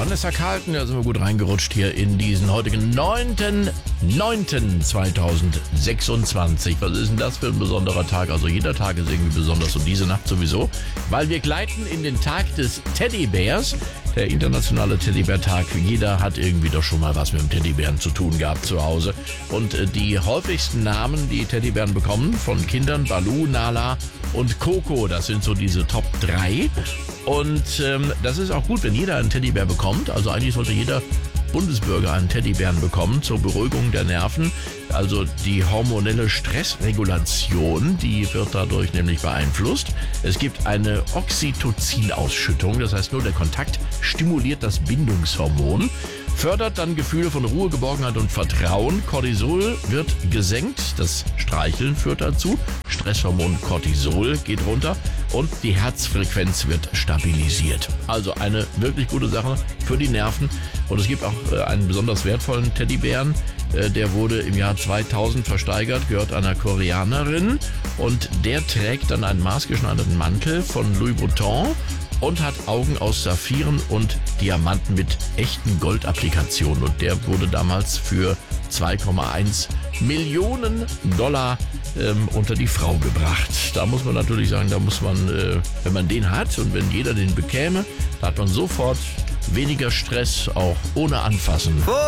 Vanessa Carlton, da sind wir gut reingerutscht hier in diesen heutigen 9.9.2026. Was ist denn das für ein besonderer Tag? Also jeder Tag ist irgendwie besonders und diese Nacht sowieso, weil wir gleiten in den Tag des Teddybärs. Der internationale Teddybär-Tag. Jeder hat irgendwie doch schon mal was mit dem Teddybären zu tun gehabt zu Hause. Und die häufigsten Namen, die Teddybären bekommen, von Kindern, Baloo, Nala und Coco, das sind so diese Top 3. Und das ist auch gut, wenn jeder einen Teddybär bekommt. Also eigentlich sollte jeder Bundesbürger einen Teddybären bekommen zur Beruhigung der Nerven. Also die hormonelle Stressregulation, die wird dadurch nämlich beeinflusst. Es gibt eine Oxytocin-Ausschüttung, das heißt nur der Kontakt stimuliert das Bindungshormon, fördert dann Gefühle von Ruhe, Geborgenheit und Vertrauen. Cortisol wird gesenkt, das Streicheln führt dazu. Stresshormon Cortisol geht runter und die Herzfrequenz wird stabilisiert. Also eine wirklich gute Sache für die Nerven. Und es gibt auch einen besonders wertvollen Teddybären. Der wurde im Jahr 2000 versteigert, gehört einer Koreanerin. Und der trägt dann einen maßgeschneiderten Mantel von Louis Vuitton und hat Augen aus Saphiren und Diamanten mit echten Goldapplikationen. Und der wurde damals für 2,1 Millionen Dollar unter die Frau gebracht. Da muss man natürlich sagen, da muss man, wenn man den hat und wenn jeder den bekäme, da hat man sofort weniger Stress, auch ohne Anfassen.